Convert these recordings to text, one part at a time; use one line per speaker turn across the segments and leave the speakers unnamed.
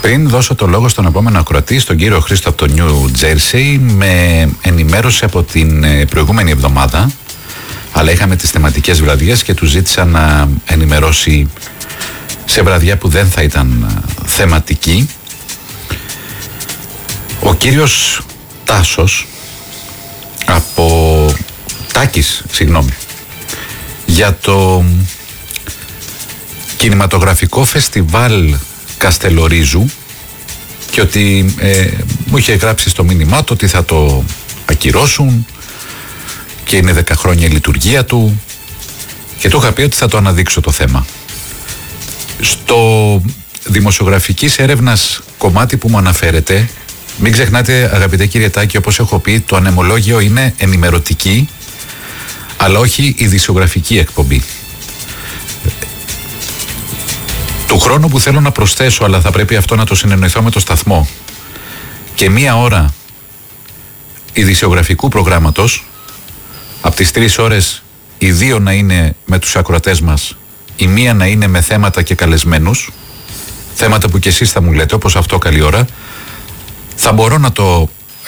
Πριν δώσω το λόγο στον επόμενο ακροατή, στον κύριο Χρήστο από το Νιου Τζέρσι, με ενημέρωσε από την προηγούμενη εβδομάδα, αλλά είχαμε τις θεματικές βραδιές και του ζήτησα να ενημερώσει σε βραδιά που δεν θα ήταν θεματική. Ο κύριος Τάσος Τάκης, για το κινηματογραφικό φεστιβάλ Καστελορίζου, και ότι μου είχε γράψει στο μήνυμά του ότι θα το ακυρώσουν και είναι 10 χρόνια η λειτουργία του, και του είχα πει ότι θα το αναδείξω το θέμα. Στο δημοσιογραφικής έρευνας κομμάτι που μου αναφέρεται, μην ξεχνάτε, αγαπητέ κύριε Τάκη, όπως έχω πει, το ανεμολόγιο είναι ενημερωτική αλλά όχι ειδησιογραφική εκπομπή. Του χρόνου που θέλω να προσθέσω, αλλά θα πρέπει αυτό να το συνεννοηθώ με το σταθμό, και 1 ώρα ειδησιογραφικού προγράμματος, από τις 3 ώρες οι 2 να είναι με τους ακροατές μας, η 1 να είναι με θέματα και καλεσμένους, θέματα που κι εσείς θα μου λέτε, όπως αυτό καλή ώρα, θα μπορώ να το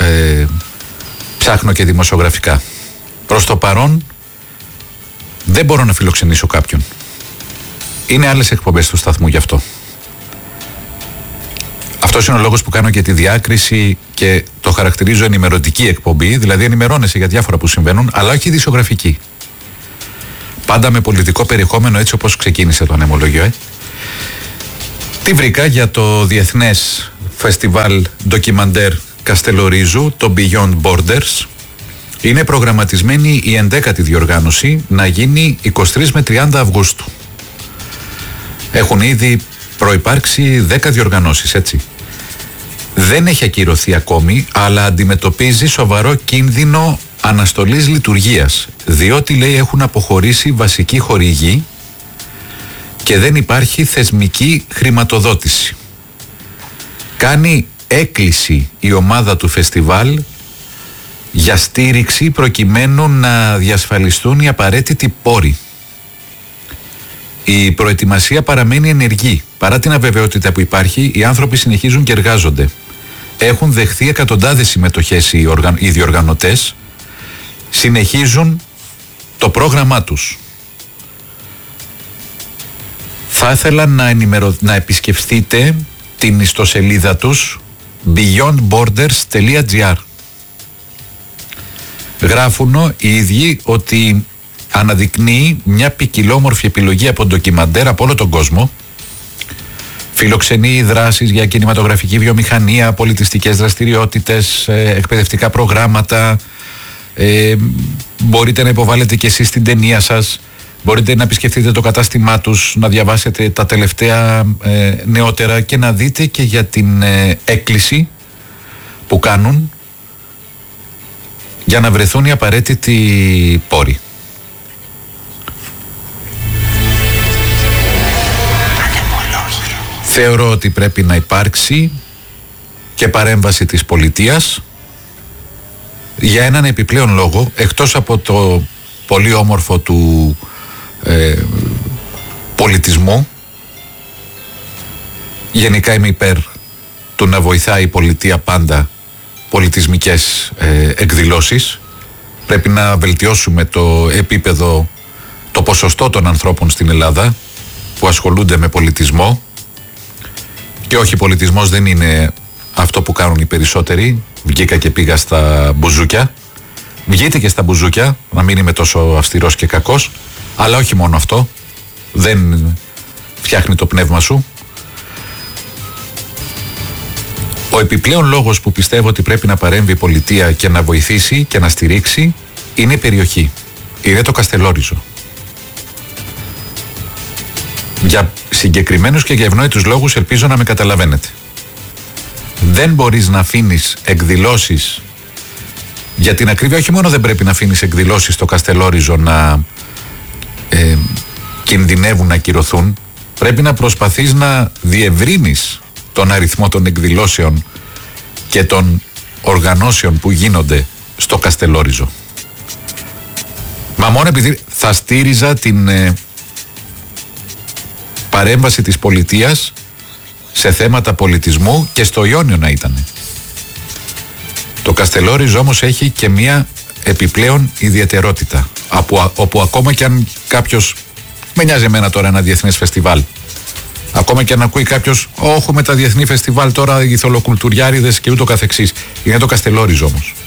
ψάχνω και δημοσιογραφικά. Προς το παρόν δεν μπορώ να φιλοξενήσω κάποιον. Είναι άλλες εκπομπές του σταθμού γι' αυτό. Αυτός είναι ο λόγος που κάνω και τη διάκριση και το χαρακτηρίζω ενημερωτική εκπομπή, δηλαδή ενημερώνεσαι για διάφορα που συμβαίνουν, αλλά όχι ειδησιογραφική. Πάντα με πολιτικό περιεχόμενο, έτσι όπως ξεκίνησε το ανεμολογιο. Τι βρήκα για το Διεθνές Φεστιβάλ Ντοκιμαντέρ Καστελορίζου, το Beyond Borders. Είναι προγραμματισμένη η 11η διοργάνωση να γίνει 23 με 30 Αυγούστου. Έχουν ήδη προϋπάρξει 10 διοργανώσεις, έτσι. Δεν έχει ακυρωθεί ακόμη, αλλά αντιμετωπίζει σοβαρό κίνδυνο αναστολής λειτουργίας, διότι, λέει, έχουν αποχωρήσει βασικοί χορηγοί και δεν υπάρχει θεσμική χρηματοδότηση. Κάνει έκκληση η ομάδα του φεστιβάλ για στήριξη προκειμένου να διασφαλιστούν οι απαραίτητοι πόροι. Η προετοιμασία παραμένει ενεργή. Παρά την αβεβαιότητα που υπάρχει, οι άνθρωποι συνεχίζουν και εργάζονται. Έχουν δεχθεί εκατοντάδες συμμετοχές οι διοργανωτές. Συνεχίζουν το πρόγραμμά τους. Θα ήθελα να επισκεφτείτε την ιστοσελίδα τους beyondborders.gr. Γράφουν οι ίδιοι ότι αναδεικνύει μια ποικιλόμορφη επιλογή από ντοκιμαντέρ από όλο τον κόσμο. Φιλοξενεί δράσεις για κινηματογραφική βιομηχανία, πολιτιστικές δραστηριότητες, εκπαιδευτικά προγράμματα. Μπορείτε να υποβάλλετε και εσείς την ταινία σας. Μπορείτε να επισκεφτείτε το κατάστημά τους, να διαβάσετε τα τελευταία νεότερα και να δείτε και για την έκκληση που κάνουν για να βρεθούν οι απαραίτητοι πόροι. Θεωρώ ότι πρέπει να υπάρξει και παρέμβαση της πολιτείας για έναν επιπλέον λόγο, εκτός από το πολύ όμορφο του πολιτισμού. Γενικά είμαι υπέρ του να βοηθάει η πολιτεία πάντα πολιτισμικές εκδηλώσεις. Πρέπει να βελτιώσουμε το επίπεδο, το ποσοστό των ανθρώπων στην Ελλάδα που ασχολούνται με πολιτισμό. Και όχι, πολιτισμός δεν είναι αυτό που κάνουν οι περισσότεροι. Βγήκα και πήγα στα μπουζούκια. Βγείτε και στα μπουζούκια, να μην είμαι τόσο αυστηρός και κακός. Αλλά όχι μόνο αυτό. Δεν φτιάχνει το πνεύμα σου. Ο επιπλέον λόγος που πιστεύω ότι πρέπει να παρέμβει η πολιτεία και να βοηθήσει και να στηρίξει είναι η περιοχή. Είναι το Καστελόριζο. Για συγκεκριμένους και για ευνόητους λόγους ελπίζω να με καταλαβαίνετε. Δεν μπορείς να αφήνεις εκδηλώσεις, για την ακρίβεια όχι μόνο δεν πρέπει να αφήνεις εκδηλώσεις στο Καστελόριζο να κινδυνεύουν να ακυρωθούν, πρέπει να προσπαθείς να διευρύνεις τον αριθμό των εκδηλώσεων και των οργανώσεων που γίνονται στο Καστελόριζο. Μα μόνο επειδή θα στήριζα την παρέμβαση της πολιτείας σε θέματα πολιτισμού και στο Ιόνιο να ήταν. Το Καστελόριζ όμως έχει και μία επιπλέον ιδιαιτερότητα, όπου ακόμα και αν κάποιος, με νοιάζει εμένα τώρα ένα διεθνές φεστιβάλ, ακόμα και αν ακούει κάποιος, όχι με τα διεθνή φεστιβάλ τώρα οι θολοκουλτουριάριδες και ούτω καθεξής, είναι το Καστελόριζ όμως.